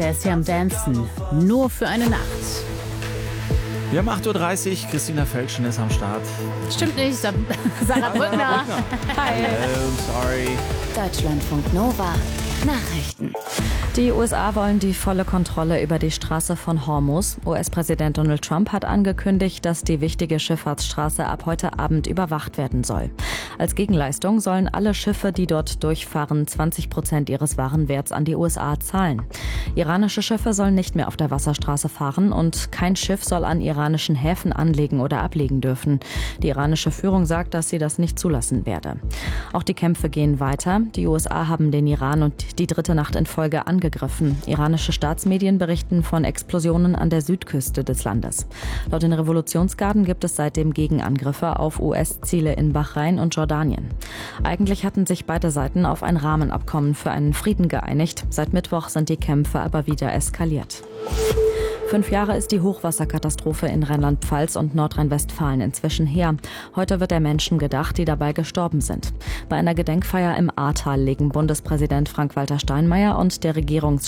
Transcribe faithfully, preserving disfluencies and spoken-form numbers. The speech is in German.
der ist hier am Dancen. Nur für eine Nacht. Wir haben acht Uhr dreißig, Christina Felschen ist am Start. Stimmt nicht, Sa- Sarah Brückner. Hi. Oh, sorry. Deutschlandfunk Nova. Nachrichten. Die U S A wollen die volle Kontrolle über die Straße von Hormuz. U S-Präsident Donald Trump hat angekündigt, dass die wichtige Schifffahrtsstraße ab heute Abend überwacht werden soll. Als Gegenleistung sollen alle Schiffe, die dort durchfahren, zwanzig Prozent ihres Warenwerts an die U S A zahlen. Iranische Schiffe sollen nicht mehr auf der Wasserstraße fahren und kein Schiff soll an iranischen Häfen anlegen oder ablegen dürfen. Die iranische Führung sagt, dass sie das nicht zulassen werde. Auch die Kämpfe gehen weiter. Die U S A haben den Iran und die dritte Nacht in Folge angegriffen. Iranische Staatsmedien berichten von Explosionen an der Südküste des Landes. Laut den Revolutionsgarden gibt es seitdem Gegenangriffe auf U S-Ziele in Bahrain und Jordanien. Eigentlich hatten sich beide Seiten auf ein Rahmenabkommen für einen Frieden geeinigt. Seit Mittwoch sind die Kämpfe aber wieder eskaliert. Fünf Jahre ist die Hochwasserkatastrophe in Rheinland-Pfalz und Nordrhein-Westfalen inzwischen her. Heute wird der Menschen gedacht, die dabei gestorben sind. Bei einer Gedenkfeier im Ahrtal legen Bundespräsident Frank-Walter Steinmeier und der Regierungschef